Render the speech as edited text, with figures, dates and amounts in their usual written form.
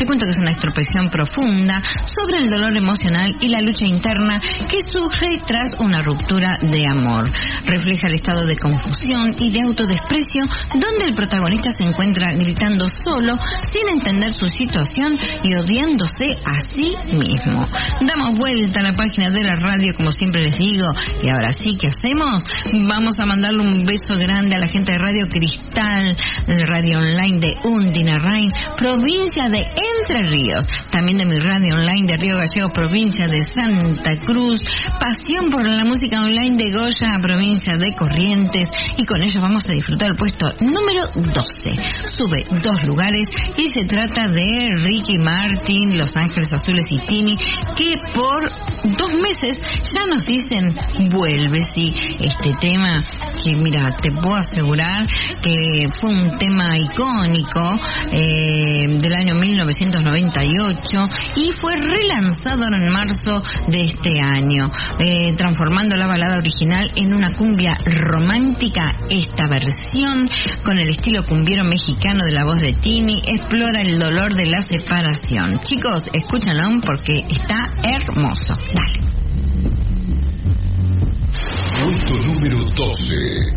Te cuento que es una introspección profunda sobre el dolor emocional y la lucha interna que surge tras una ruptura de amor. Refleja el estado de confusión y de autodesprecio donde el protagonista se encuentra gritando solo, sin entender su situación y odiándose a sí mismo. Damos vuelta a la página de la radio, como siempre les digo, y ahora sí, ¿qué hacemos? Vamos a mandarle un beso grande a la gente de Radio Cristal, de Radio Online de Undinarrain, provincia de Entre Ríos, también de mi radio online de Río Gallegos, provincia de Santa Cruz, Pasión por la Música Online de Goya, provincia de Corrientes, y con ellos vamos a disfrutar el puesto número 12. Sube 2 lugares y se trata de Ricky Martin, Los Ángeles Azules y Tini, que por 2 meses ya nos dicen vuelve. Sí, este tema que mira, te puedo asegurar que fue un tema icónico del año 1998 y fue relanzado en marzo de este año, transformando la balada original en una cumbia romántica. Esta versión, con el estilo cumbiero mexicano de la voz de Tini, explora el dolor de la separación. Chicos, escúchanlo porque está hermoso. Dale. Puesto número 12.